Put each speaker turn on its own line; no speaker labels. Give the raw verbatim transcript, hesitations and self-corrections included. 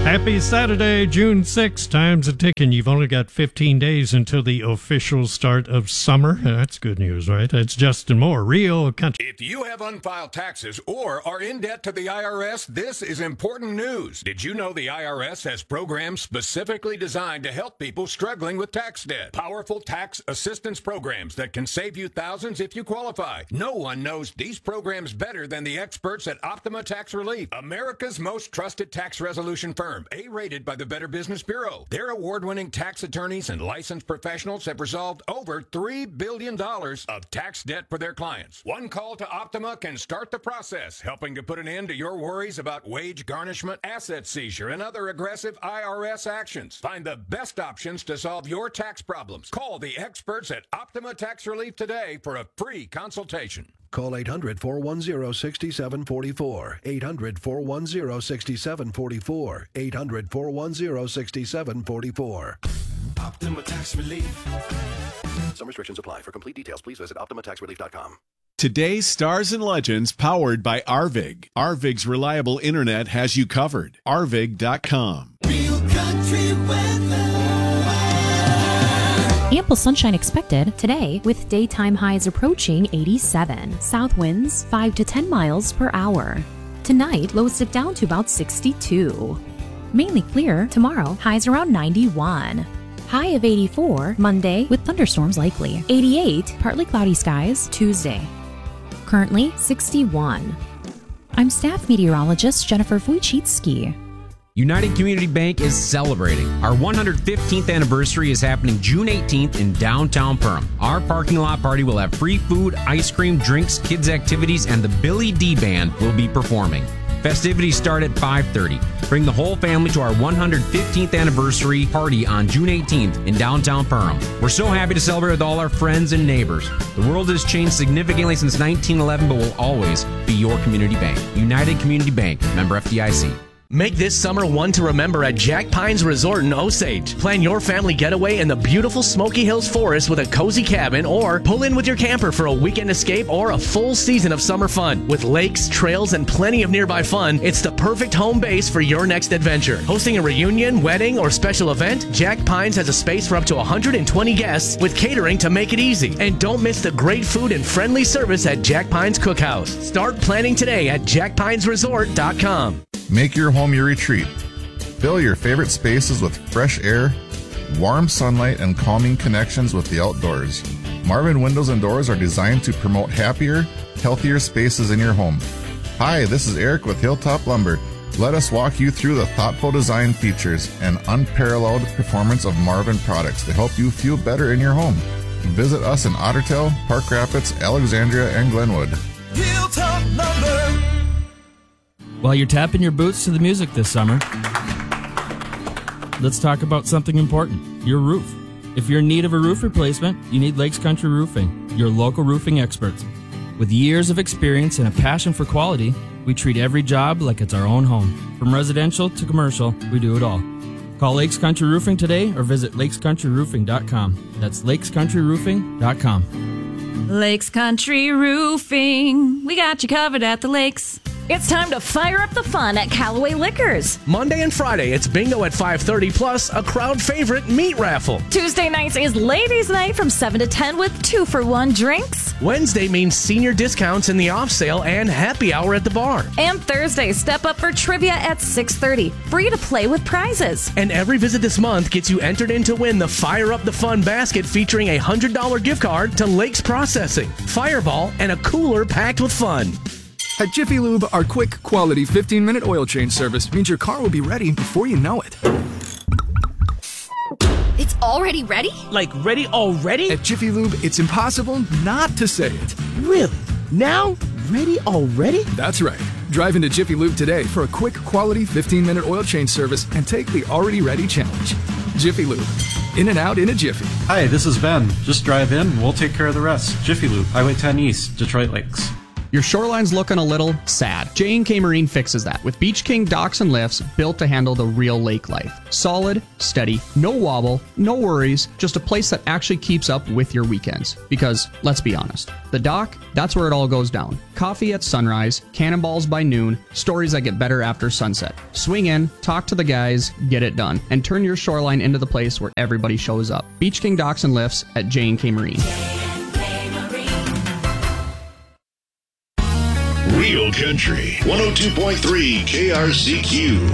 Happy Saturday, June sixth. Time's a ticking. You've only got fifteen days until the official start of summer. That's good news, right? It's Justin Moore, Rio Country.
If you have unfiled taxes or are in debt to the I R S, this is important news. Did you know the I R S has programs specifically designed to help people struggling with tax debt? Powerful tax assistance programs that can save you thousands if you qualify. No one knows these programs better than the experts at Optima Tax Relief, America's most trusted tax resolution firm. A-rated by the Better Business Bureau. Their award-winning tax attorneys and licensed professionals have resolved over three billion dollars of tax debt for their clients. One call to Optima can start the process, helping to put an end to your worries about wage garnishment, asset seizure, and other aggressive I R S actions. Find the best options to solve your tax problems. Call the experts at Optima Tax Relief today for a free consultation.
Call eight hundred, four one zero, six seven four four. eight hundred, four one zero, six seven four four. eight hundred, four one zero, six seven four four.
Optima Tax Relief.
Some restrictions apply. For complete details, please visit Optima Tax Relief dot com.
Today's Stars and Legends, powered by Arvig. Arvig's reliable internet has you covered. Arvig dot com.
Real country weather.
Ample sunshine expected today with daytime highs approaching eighty-seven. South winds five to ten miles per hour. Tonight, lows dip down to about sixty-two. Mainly clear tomorrow, highs around ninety-one. High of eighty-four Monday with thunderstorms likely. eighty-eight, partly cloudy skies Tuesday. Currently sixty-one. I'm staff meteorologist Jennifer Wojcicki.
United Community Bank is celebrating. Our one hundred fifteenth anniversary is happening June eighteenth in downtown Perham. Our parking lot party will have free food, ice cream, drinks, kids' activities, and the Billy D Band will be performing. Festivities start at five thirty. Bring the whole family to our one hundred fifteenth anniversary party on June eighteenth in downtown Perham. We're so happy to celebrate with all our friends and neighbors. The world has changed significantly since nineteen eleven, but will always be your community bank. United Community Bank, member F D I C.
Make this summer one to remember at Jack Pines Resort in Osage. Plan your family getaway in the beautiful Smoky Hills Forest with a cozy cabin, or pull in with your camper for a weekend escape or a full season of summer fun. With lakes, trails, and plenty of nearby fun, it's the perfect home base for your next adventure. Hosting a reunion, wedding, or special event, Jack Pines has a space for up to one hundred twenty guests with catering to make it easy. And don't miss the great food and friendly service at Jack Pines Cookhouse. Start planning today at jack pines resort dot com.
Make your home your retreat. Fill your favorite spaces with fresh air, warm sunlight, and calming connections with the outdoors. Marvin Windows and Doors are designed to promote happier, healthier spaces in your home. Hi, this is Eric with Hilltop Lumber. Let us walk you through the thoughtful design features and unparalleled performance of Marvin products to help you feel better in your home. Visit us in Ottertail, Park Rapids, Alexandria, and Glenwood.
Hilltop Lumber.
While you're tapping your boots to the music this summer, let's talk about something important, your roof. If you're in need of a roof replacement, you need Lakes Country Roofing, your local roofing experts. With years of experience and a passion for quality, we treat every job like it's our own home. From residential to commercial, we do it all. Call Lakes Country Roofing today or visit lakes country roofing dot com. That's lakes country roofing dot com.
Lakes Country Roofing. We got you covered at the lakes. It's time to fire up the fun at Callaway Liquors.
Monday and Friday, it's bingo at five thirty, plus a crowd favorite meat raffle.
Tuesday nights is ladies' night from seven to ten with two for one drinks.
Wednesday means senior discounts in the off sale and happy hour at the bar.
And Thursday, step up for trivia at six thirty. Free to play with prizes.
And every visit this month gets you entered in to win the Fire Up the Fun basket featuring a one hundred dollars gift card to Lakes Processing, Fireball, and a cooler packed with fun.
At Jiffy Lube, our quick, quality fifteen minute oil change service means your car will be ready before you know it.
It's already ready?
Like ready already?
At Jiffy Lube, it's impossible not to say it.
Really? Now? Ready already?
That's right. Drive into Jiffy Lube today for a quick, quality fifteen minute oil change service and take the Already Ready challenge. Jiffy Lube. In and out in a jiffy.
Hi, this is Ben. Just drive in, we'll take care of the rest. Jiffy Lube, Highway ten East, Detroit Lakes.
Your shoreline's looking a little sad. J and K Marine fixes that with Beach King docks and lifts built to handle the real lake life. Solid, steady, no wobble, no worries, just a place that actually keeps up with your weekends. Because, let's be honest, the dock, that's where it all goes down. Coffee at sunrise, cannonballs by noon, stories that get better after sunset. Swing in, talk to the guys, get it done, and turn your shoreline into the place where everybody shows up. Beach King docks and lifts at J and K Marine.
Real Country one oh two point three K R C Q.